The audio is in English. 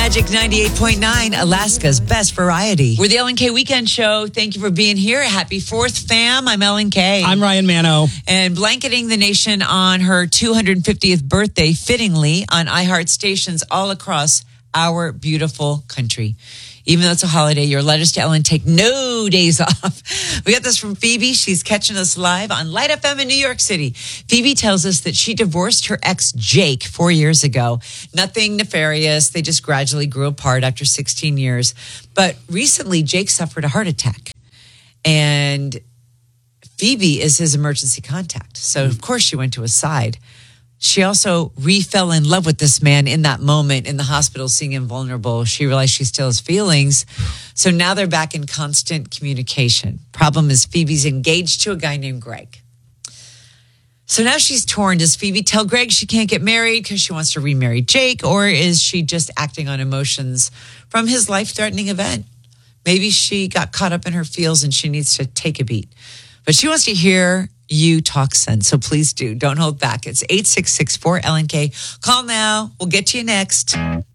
Magic 98.9, Alaska's best variety. We're the Ellen K Weekend Show. Thank you for being here. Happy 4th, fam. I'm Ellen K. I'm Ryan Mano. And blanketing the nation on her 250th birthday, fittingly, on iHeart stations all across our beautiful country. Even though it's a holiday, your letters to Ellen take no days off. We got this from Phoebe. She's catching us live on Light FM in New York City. Phoebe tells us that she divorced her ex, Jake, 4 years ago. Nothing nefarious. They just gradually grew apart after 16 years. But recently, Jake suffered a heart attack. And Phoebe is his emergency contact. So, of course, she went to his side. She also fell in love with this man in that moment in the hospital, seeing him vulnerable. She realized she still has feelings. So now they're back in constant communication. Problem is Phoebe's engaged to a guy named Greg. So now she's torn. Does Phoebe tell Greg she can't get married because she wants to remarry Jake? Or is she just acting on emotions from his life-threatening event? Maybe she got caught up in her feels and she needs to take a beat. But she wants to hear you talk sense. So please do. Don't hold back. It's 866-4LNK. Call now. We'll get to you next.